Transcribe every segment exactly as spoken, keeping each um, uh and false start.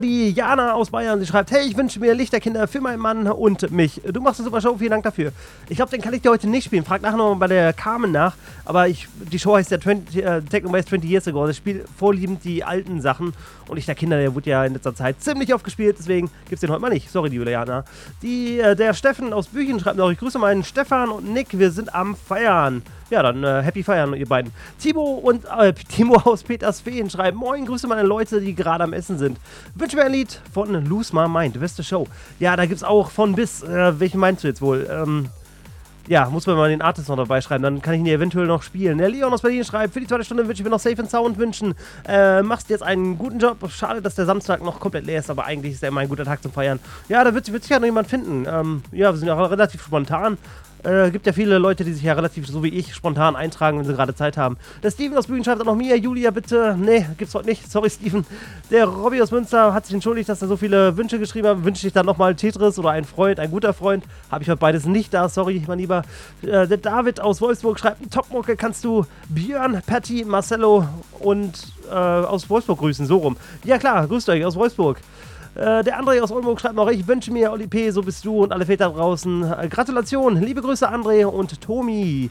Die Jana aus Bayern, sie schreibt, hey, ich wünsche mir Lichterkinder für meinen Mann und mich. Du machst eine super Show, vielen Dank dafür. Ich glaube, den kann ich dir heute nicht spielen. Frag nachher nochmal bei der Carmen nach. Aber ich, die Show heißt ja zwanzig, äh, Techno-Base zwanzig Years Ago. Ich spiele vorliebend die alten Sachen. Und Lichterkinder, der wurde ja in letzter Zeit ziemlich oft gespielt. Deswegen gibt's den heute mal nicht. Sorry, liebe Jana. Die, äh, der Steffen aus Büchen schreibt noch, ich grüße meinen Stefan und Nick. Wir sind am Feiern. Ja, dann äh, Happy Feiern, ihr beiden. Timo und äh, Timo aus Petersfeen schreiben, moin, grüße meine Leute, die gerade am Essen sind. Wünsche mir ein Lied von Lose My Mind, beste Show. Ja, da gibt's auch von bis, äh, welchen meinst du jetzt wohl? Ähm, ja, muss man mal den Artist noch dabei schreiben, dann kann ich ihn ja eventuell noch spielen. Der Leon aus Berlin schreibt, für die zweite Stunde wünsche ich mir noch Safe and Sound wünschen. Äh, machst jetzt einen guten Job. Schade, dass der Samstag noch komplett leer ist, aber eigentlich ist der immer ein guter Tag zum Feiern. Ja, da wird, wird sich ja noch jemand finden. Ähm, ja, wir sind ja auch relativ spontan. Äh, gibt ja viele Leute, die sich ja relativ, so wie ich, spontan eintragen, wenn sie gerade Zeit haben. Der Steven aus Büchen schreibt auch noch mir, Julia, bitte. Nee, gibt's heute nicht. Sorry, Steven. Der Robby aus Münster hat sich entschuldigt, dass er so viele Wünsche geschrieben hat. Wünsche ich dann nochmal Tetris oder einen Freund, ein guter Freund. Habe ich heute beides nicht da. Sorry, mein Lieber. Äh, der David aus Wolfsburg schreibt, Topmucke, kannst du Björn, Patty, Marcello und äh, aus Wolfsburg grüßen. So rum. Ja klar, grüßt euch aus Wolfsburg. Äh, der André aus Oldenburg schreibt noch, ich wünsche mir, Oli P., so bist du und alle Väter draußen. Äh, Gratulation, liebe Grüße André und Tomi.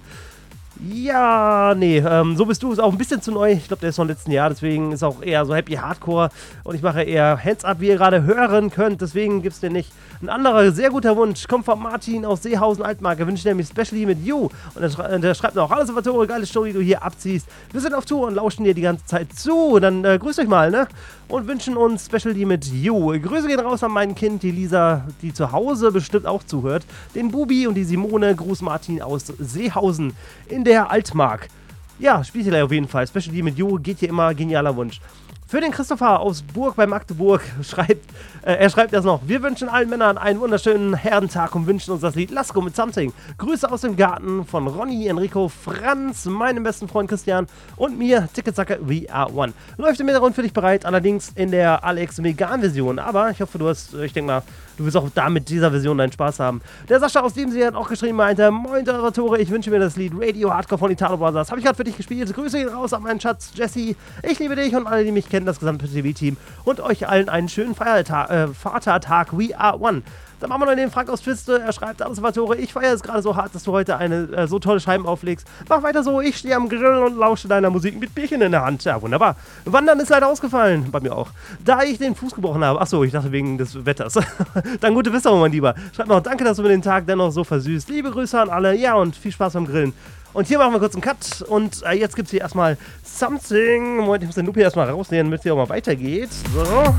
Ja, nee, ähm, so bist du, ist auch ein bisschen zu neu. Ich glaube, der ist vom letzten Jahr, deswegen ist auch eher so Happy Hardcore. Und ich mache eher Hands Up, wie ihr gerade hören könnt, deswegen gibt's den nicht. Ein anderer, sehr guter Wunsch, kommt von Martin aus Seehausen Altmark. Er wünscht nämlich Specially mit You. Und er, schrei der schreibt noch, hallo Salvatore, geile Show, die du hier abziehst. Wir sind auf Tour und lauschen dir die ganze Zeit zu. Dann äh, grüßt euch mal, ne? Und wünschen uns Specially mit You. Grüße gehen raus an mein Kind, die Lisa, die zu Hause bestimmt auch zuhört. Den Bubi und die Simone. Gruß Martin aus Seehausen in der Altmark. Ja, spielt ihr auf jeden Fall. Specially mit You geht hier immer, genialer Wunsch. Für den Christopher aus Burg bei Magdeburg schreibt, äh, er schreibt das noch, wir wünschen allen Männern einen wunderschönen Herrentag und wünschen uns das Lied Lasko mit Something. Grüße aus dem Garten von Ronny, Enrico, Franz, meinem besten Freund Christian und mir, Tickezacke, We Are One. Läuft im Hintergrund für dich bereit, allerdings in der Alex Vegan-Version, aber ich hoffe, du hast, ich denke mal, du wirst auch da mit dieser Version deinen Spaß haben. Der Sascha aus Diemsee hat auch geschrieben, meinte, moin Salvatore, ich wünsche mir das Lied Radio Hardcore von Italo Brothers. Habe ich gerade für dich gespielt. Grüße ihn raus an meinen Schatz Jesse. Ich liebe dich und alle, die mich kennen, das gesamte T V-Team und euch allen einen schönen Feiertag, äh, Vatertag. We Are One. Dann machen wir noch den Frank aus Twiste. Er schreibt, Salvatore, ich feiere es gerade so hart, dass du heute eine äh, so tolle Scheiben auflegst. Mach weiter so, ich stehe am Grill und lausche deiner Musik mit Bierchen in der Hand. Ja, wunderbar. Wandern ist leider ausgefallen. Bei mir auch. Da ich den Fuß gebrochen habe. Achso, ich dachte wegen des Wetters. Dann gute Besserung, mein Lieber. Schreibt noch, danke, dass du mir den Tag dennoch so versüßt. Liebe Grüße an alle. Ja, und viel Spaß beim Grillen. Und hier machen wir kurz einen Cut. Und äh, jetzt gibt es hier erstmal Something. Moment, ich muss den Loop hier erstmal rausnehmen, damit es hier auch mal weitergeht. So.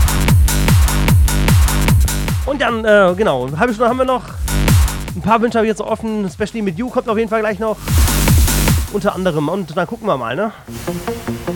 Und dann, äh, genau, eine halbe Stunde haben wir noch. Ein paar Wünsche habe ich jetzt offen. Specially mit You kommt auf jeden Fall gleich noch. Unter anderem. Und dann gucken wir mal, ne?